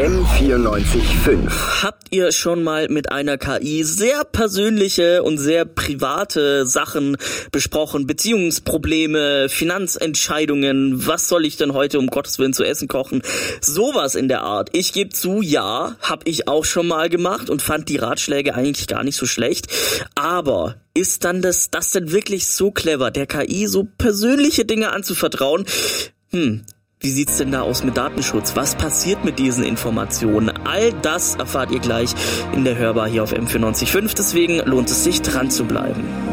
M94.5. Habt ihr schon mal mit einer KI sehr persönliche und sehr private Sachen besprochen? Beziehungsprobleme, Finanzentscheidungen, was soll ich denn heute um Gottes Willen zu essen kochen? Sowas in der Art. Ich gebe zu, ja, habe ich auch schon mal gemacht und fand die Ratschläge eigentlich gar nicht so schlecht. Aber ist dann das denn wirklich so clever, der KI so persönliche Dinge anzuvertrauen? Wie sieht's denn da aus mit Datenschutz? Was passiert mit diesen Informationen? All das erfahrt ihr gleich in der Hörbar hier auf M94.5. Deswegen lohnt es sich, dran zu bleiben.